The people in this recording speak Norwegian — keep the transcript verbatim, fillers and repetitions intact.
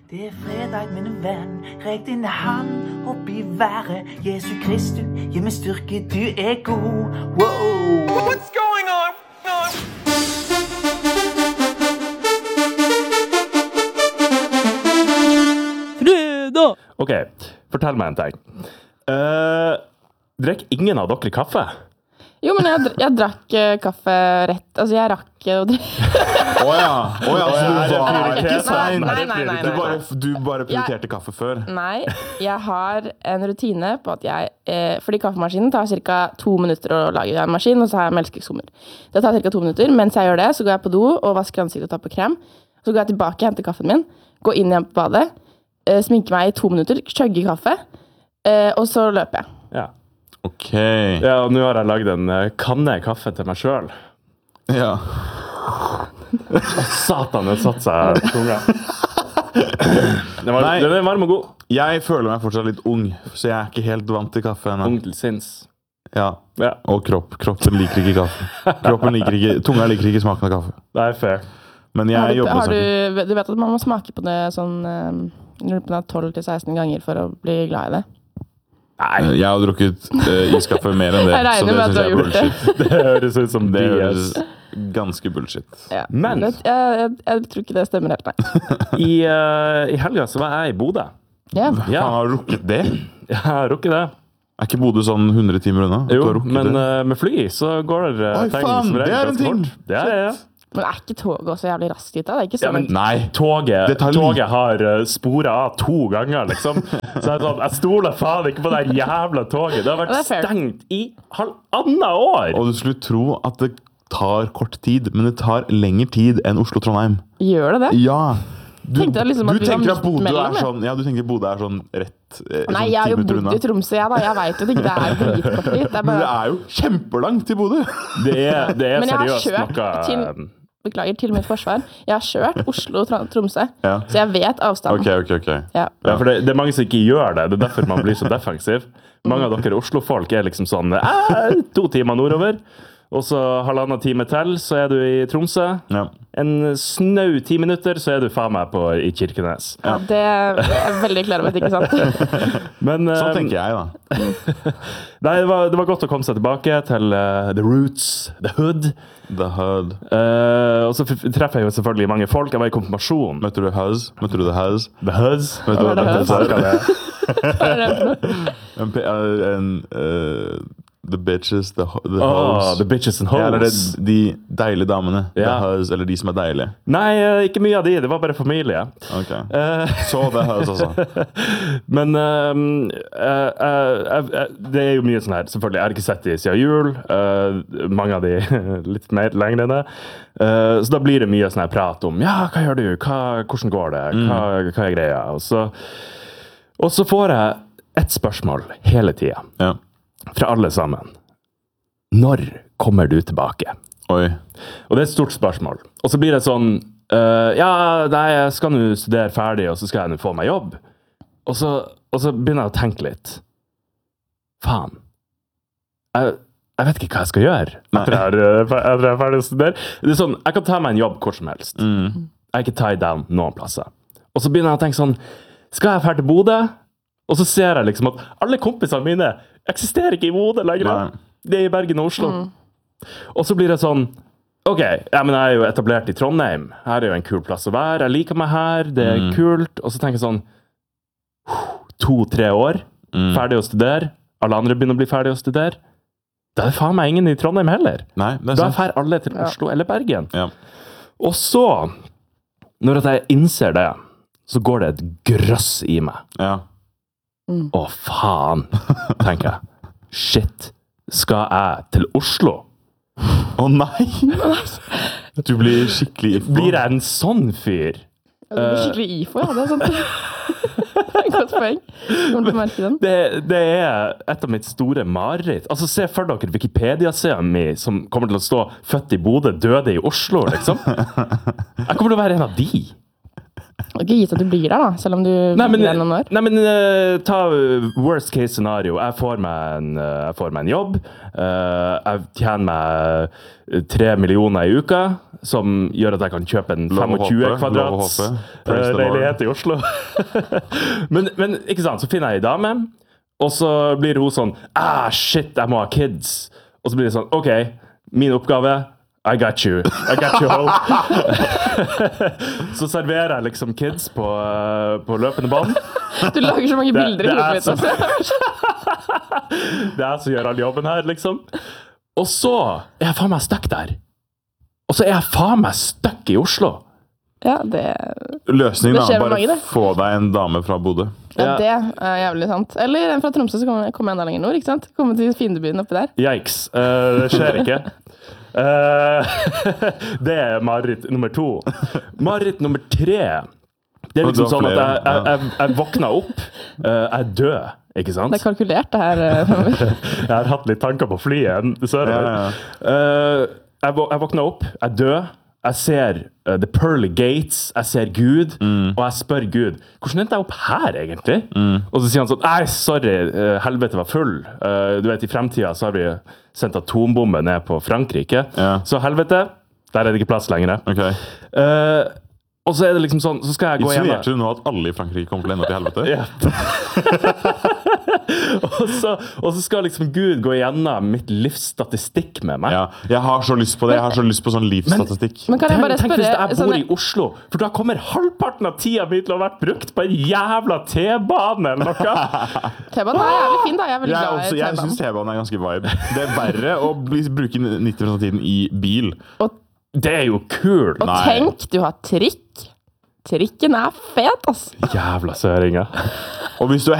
Det er fredag, min venn. Rek din hand opp i været. Jesu Kristus, gi meg styrke, du er god. Wow! What's going on? Fredag! Ok, fortell meg en ting. Uh, Drekk ingen av dere kaffe? Jo, men jeg, jeg drakk uh, kaffe rett. Altså, jeg rakk å drikke. Åja, åja, så du det var prioritet? ikke sein. Nei, nei, nei, nei, Du nei. bare, du bare prioriterte kaffe før. Nei, jeg har en rutine på at jeg eh, fordi kaffemaskinen tar ca. to minutter å lage en maskin, og så har jeg melkeskummer. Det tar ca. to minutter. Mens jeg gjør det, så går jeg på do og vasker ansiktet og tar på krem. Så går jeg tilbake, henter kaffen min, går inn igjen på badet, eh, sminker meg i to minutter, chugger kaffe, eh, og så løper jeg. Ja. Ok. Ja, og nå har jeg laget en uh, kanne kaffe til meg selv. Ja. Satan, den satt seg i tunga. Den, var, Nei. den er varm og god. Jeg føler meg fortsatt litt ung, så jeg er ikke helt vant til kaffe ennå. Ung til sinns. Ja. Ja, Og kropp. Kroppen liker ikke kaffe. Kroppen liker ikke, tunga liker ikke smaken av kaffe. det er fair. Men Har jeg du, jobber har med du, du vet at man må smake på det sånn eh, tolv til seksten ganger for å bli glad i det? Nei, jeg har drukket uh, iskaffe mer enn det. Jeg regner så det med at synes du jeg har er gjort det. bullshit. Det høres ut som Det B S. høres ganske bullshit. Ja. Men- det, jeg, jeg, jeg tror ikke det stemmer helt, nei. I, uh, I helga så var jeg i Bodø. Ja. Ja, Han har rukket det? jeg har rukket det. Er ikke Bodø sånn hundre timer unna? At du Jo, har rukket men det? uh, med fly så går det uh, Oi, ting faen, som regel det er en ganske ting. fort. Ja, ja, ja. Men er ikke toget også jævlig raskt hit da? Det er ikke Ja, sånn men Nei. toget, Det tar litt- toget har uh, sporet av to ganger, liksom. Så jeg, er sånn, jeg stoler faen ikke på det jævla toget. Det har vært Ja, det er fair. stengt i halvannet år. Og du skulle tro at det tar kort tid, men det tar lengre tid enn Oslo-Trondheim. Gjør det det? Ja! Du, Tenkte jeg liksom du at vi var tenker at midt Bodø mellom, er jeg. sånn Ja, du tenker Bodø er sånn rett eh, Nei, sånn jeg har ti jo minutter bodd unna. i Tromsø, jeg da. Jeg vet jo ikke, det er dritkort dit. Det er Men det bare... er jo kjempelangt til Bodø! Det er, det er Men jeg har seriøst kjørt noe til- um, Beklager til mitt forsvar. Jeg har kjørt Oslo-Tromsø, Ja. så jeg vet avstanden. Ok, ok, ok. Ja. Ja, for det, det er mange som ikke gjør det. Det er derfor man blir så defensiv. Mange av dere Oslo-folk er liksom sånn eh, to timer nordover, og så halvannen time til, så er du i Tromsø. Ja. En snau ti minutter, så er du faen meg på, i Kirkenes. Ja, det er jeg veldig klar over, ikke sant? Men Sånn eh, tenker jeg, da. nei, det var, det var godt å komme seg tilbake til uh, the roots, the hood. The Hud. Eh, og så f- treffer jeg jo selvfølgelig mange folk. Jeg var i konfirmasjon. Møtte du Huz? Møtte du The Huz? The Huzz. Vet du hva Hva er det The er? det? En, pe- eh, en uh, The bitches, the, ho- the Oh, hoes. the bitches and hoes. Ja, eller det, de deilige damene. Ja. The Huz, eller de som er deilige. Nei, eh, ikke mye av de. Det var bare familie. Ok. Eh, Så The Huz, altså. men ehm, eh, eh, eh, det er jo mye sånn her. Selvfølgelig, jeg har ikke sett de siden jul. Eh, mange av de litt mer lenger enn det. Eh, så da blir det mye sånn her prat om ja, hva gjør du? Hva, hvordan går det? Hva, hva er greia? Og så, og så får jeg et spørsmål hele tida. Ja. Fra alle sammen. Når kommer du tilbake? Oi. Og det er et stort spørsmål. Og så blir det sånn øh, ja, nei, jeg skal nå studere ferdig, og så skal jeg nå få meg jobb. Og så, og så begynner jeg å tenke litt. Faen. Jeg, jeg vet ikke hva jeg skal gjøre etter jeg er, øh, etter jeg er ferdig å studere. Det er sånn, jeg kan ta meg en jobb hvor som helst. Mm. Jeg er ikke tied down noen plasser. Og så begynner jeg å tenke sånn, skal jeg ferdig til Bodø? Og så ser jeg liksom at alle kompisene mine eksisterer ikke i Bodø lenger. Nei. Det er i Bergen og Oslo. Og så blir det sånn, ok, ja, men jeg er jo etablert i Trondheim. Her er jo en kul plass å være. Jeg liker meg her, det er Mm. kult. Og så tenker jeg sånn, to-tre år, Mm. ferdig å studere. Alle andre begynner å bli ferdig å studere. Da er det faen meg ingen i Trondheim heller. Nei, det er Da sant. fer alle til Ja. Oslo eller Bergen. Ja. Og så, når at jeg innser det, så går det et grøss i meg. Ja. Å, faen, tenker jeg. Shit, skal jeg til Oslo? Å nei! Du blir skikkelig Blir jeg en sånn fyr? Ja, det blir skikkelig I F O, ja. Det er sant. Godt poeng. Kommer til å merke den. Det, det er et av mitt store mareritt. Altså, se for dere Wikipedia-siden min som kommer til å stå født i Bodø, døde i Oslo, liksom. Jeg kommer til å være en av de. Du har ikke gitt at du blir der da, selv om du Nei, men, blir der noen år. nei, men uh, ta worst case scenario. Jeg får meg en, uh, jeg får meg en jobb. Uh, jeg tjener meg tre millioner i uka, som gjør at jeg kan kjøpe en tjuefem kvadrats uh, leilighet i Oslo. men, men ikke sant, så finner jeg en dame, og så blir hun sånn, ah, shit, jeg må ha kids. Og så blir det sånn, ok, min oppgave, I got you. I got you home. Så serverer jeg liksom kids på, uh, på løpende bånd. Du lager så mange bilder det, i hodet det mitt. Det er jeg som gjør all jobben her, liksom. Og så er jeg faen meg stuck der. Og så er jeg faen meg stuck i Oslo. Ja, det... Løsningen Det skjer er med bare mange, det. få deg en dame fra Bodø. Ja, det er jævlig sant. Eller en fra Tromsø, så kommer kom enda lenger nord, ikke sant? Komme til fiendebyen oppi der. Yikes. Uh, det skjer ikke. Uh, det er mareritt nummer to. Mareritt nummer tre. Det er liksom sånn at jeg, jeg, jeg, jeg våkner opp, uh, jeg er død, ikke sant? Det er kalkulert det her. Jeg har hatt litt tanker på flyet, dessverre. Ja, ja. Uh, jeg, jeg våkner opp, jeg er død. Jeg ser uh, The Pearly Gates, jeg ser Gud, mm. og jeg spør Gud, hvordan endte jeg opp her egentlig? Mm. Og så sier han sånn, nei, sorry, uh, helvete var full. Uh, du vet, i fremtiden så har vi sendt atombombe ned på Frankrike. Ja. Så helvete, der er det ikke plass lenger. Okay. Uh, og så er det liksom sånn, så skal jeg gå hjem. Insinuerte du nå at alle i Frankrike kommer til å ende opp i helvete? Ja. og, så, og så skal liksom Gud gå igjennom mitt livsstatistikk med meg. Ja, jeg har så lyst på det. Jeg har så lyst på sånn livsstatistikk. Men, men kan jeg bare tenk, spørre... Tenk hvis jeg bor sånn, i Oslo, for da kommer halvparten av tida mi til å ha vært brukt på en jævla T-bane eller noe. T-banen er jævlig fin da, jeg er veldig jeg glad også, i Jeg T-banen. synes T-banen er ganske vibe. Det er verre å bli, bruke nitti prosent av tiden i bil. Og, det er jo kult. Og tenk, du har trikk. Trikken er fet, ass. Jævla søringer. Og hvis du er